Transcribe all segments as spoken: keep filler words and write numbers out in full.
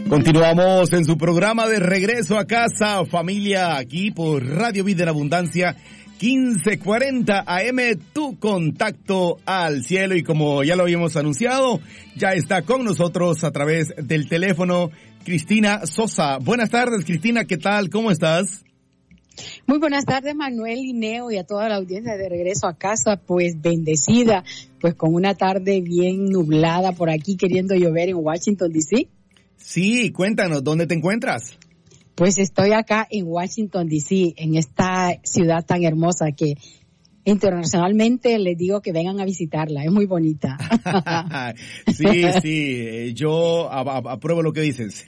Continuamos en su programa de Regreso a Casa, familia, aquí por Radio Vida en Abundancia, quince cuarenta A M, tu contacto al cielo. Y como ya lo habíamos anunciado, ya está con nosotros a través del teléfono Cristina Sosa. Buenas tardes, Cristina, ¿qué tal? ¿Cómo estás? Muy buenas tardes, Manuel y Neo, y a toda la audiencia de Regreso a Casa, pues bendecida, pues con una tarde bien nublada por aquí, queriendo llover en Washington, D C Sí, cuéntanos, ¿dónde te encuentras? Pues estoy acá en Washington, D C, en esta ciudad tan hermosa que internacionalmente les digo que vengan a visitarla, es muy bonita. Sí, sí, yo apruebo lo que dices.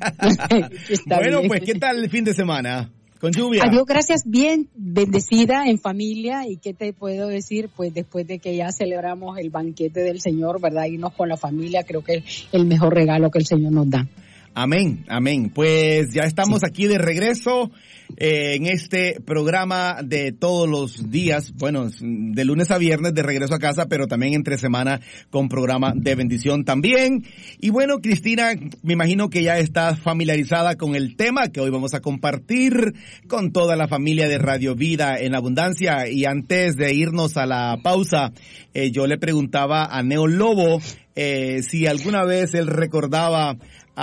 Bueno, bien. Pues, ¿qué tal el fin de semana? ¿Con lluvia? Adiós, gracias, bien, bendecida en familia. ¿Y qué te puedo decir? Pues después de que ya celebramos el banquete del Señor, ¿verdad? Irnos con la familia, creo que es el mejor regalo que el Señor nos da. Amén, amén. Pues ya estamos sí. aquí de regreso eh, en este programa de todos los días, bueno, de lunes a viernes de Regreso a Casa, pero también entre semana con programa de bendición también. Y bueno, Cristina, me imagino que ya estás familiarizada con el tema que hoy vamos a compartir con toda la familia de Radio Vida en Abundancia. Y antes de irnos a la pausa, eh, yo le preguntaba a Neo Lobo eh, si alguna vez él recordaba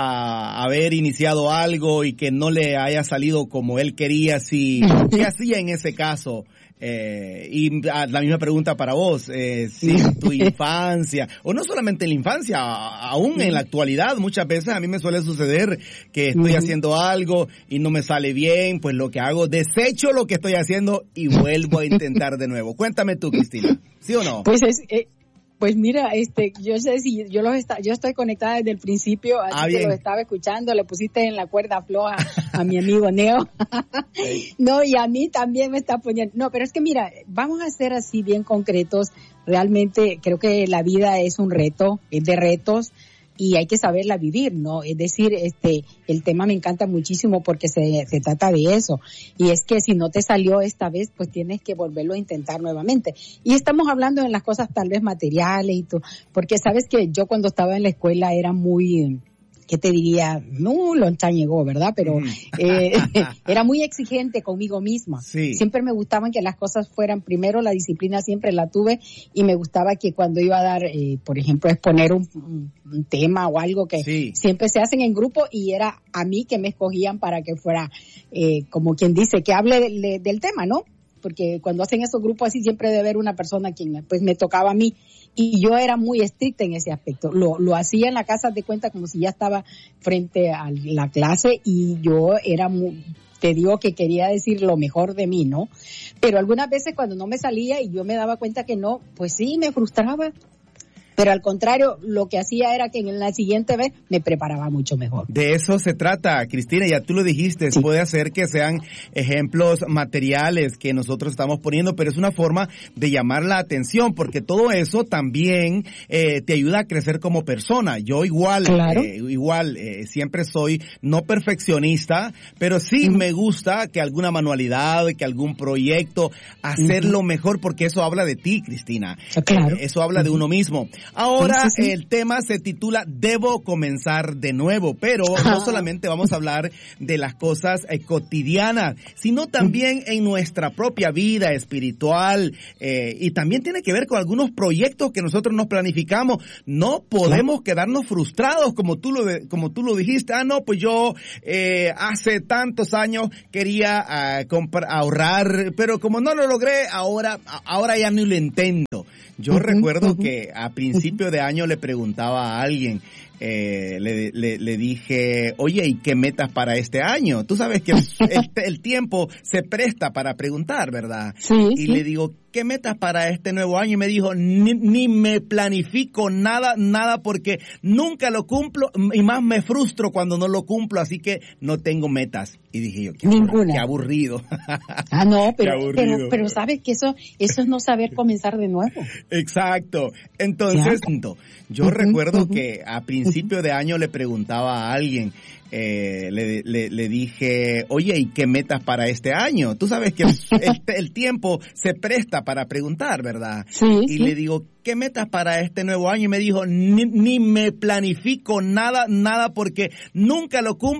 a haber iniciado algo y que no le haya salido como él quería, si ¿qué hacía en ese caso? Eh, y la misma pregunta para vos, eh, si en tu infancia, o no solamente en la infancia, aún en la actualidad, muchas veces a mí me suele suceder que estoy haciendo algo y no me sale bien, pues lo que hago, desecho lo que estoy haciendo y vuelvo a intentar de nuevo. Cuéntame tú, Cristina, ¿sí o no? Pues es... Eh... Pues mira, este, yo sé si yo los está, yo estoy conectada desde el principio, así ah, que los estaba escuchando, le pusiste en la cuerda floja a mi amigo Neo. No, y a mí también me está poniendo. No, pero es que mira, vamos a ser así bien concretos. Realmente creo que la vida es un reto, es de retos. Y hay que saberla vivir, ¿no? Es decir, este, el tema me encanta muchísimo porque se, se trata de eso. Y es que si no te salió esta vez, pues tienes que volverlo a intentar nuevamente. Y estamos hablando en las cosas tal vez materiales y todo, porque sabes que yo cuando estaba en la escuela era muy, ¿qué te diría? No, loncha llegó, ¿verdad? Pero eh, era muy exigente conmigo misma. Sí. Siempre me gustaban que las cosas fueran, primero la disciplina siempre la tuve y me gustaba que cuando iba a dar, eh, por ejemplo, exponer un, un, un tema o algo que sí. siempre se hacen en grupo y era a mí que me escogían para que fuera, eh, como quien dice, que hable de, de, del tema, ¿no? Porque cuando hacen esos grupos así siempre debe haber una persona quien pues me tocaba a mí y yo era muy estricta en ese aspecto. Lo, lo hacía en la casa de cuenta como si ya estaba frente a la clase y yo era muy, te digo que quería decir lo mejor de mí, ¿no? Pero algunas veces cuando no me salía y yo me daba cuenta que no, pues sí, me frustraba. Pero al contrario, lo que hacía era que en la siguiente vez me preparaba mucho mejor. De eso se trata, Cristina, ya tú lo dijiste, sí. Puede ser que sean ejemplos materiales que nosotros estamos poniendo, pero es una forma de llamar la atención, porque todo eso también eh, te ayuda a crecer como persona. Yo igual, claro. eh, igual, eh, siempre soy no perfeccionista, pero sí uh-huh. me gusta que alguna manualidad, que algún proyecto, hacerlo uh-huh. mejor, porque eso habla de ti, Cristina. Claro. Eh, eso habla uh-huh. de uno mismo. Ahora sí, sí, sí. El tema se titula Debo comenzar de nuevo, pero no solamente vamos a hablar de las cosas eh, cotidianas, sino también en nuestra propia vida espiritual eh, y también tiene que ver con algunos proyectos que nosotros nos planificamos. No podemos quedarnos frustrados como tú lo de, como tú lo dijiste. Ah, no, pues yo eh, hace tantos años quería uh, comprar, ahorrar, pero como no lo logré, ahora ahora ya no lo intento. Yo uh-huh, recuerdo uh-huh. que a principio de año le preguntaba a alguien, eh, le, le, le dije, oye, ¿y qué metas para este año? Tú sabes que el, el, el tiempo se presta para preguntar, ¿verdad? Sí, y sí. le digo, ¿qué metas para este nuevo año? Y me dijo, ni, ni me planifico nada, nada, porque nunca lo cumplo y más me frustro cuando no lo cumplo, así que no tengo metas. Y dije yo, qué, Ninguna. qué aburrido. Ah, no, pero, pero, pero sabes que eso, eso es no saber comenzar de nuevo. Exacto. Entonces, ya. yo uh-huh, recuerdo uh-huh. que a principios principio de año le preguntaba a alguien, eh, le, le, le dije, oye, ¿y qué metas para este año? Tú sabes que el, el, el tiempo se presta para preguntar, ¿verdad? Sí, y sí. le digo, ¿qué metas para este nuevo año? Y me dijo, ni, ni me planifico nada, nada porque nunca lo cumplo.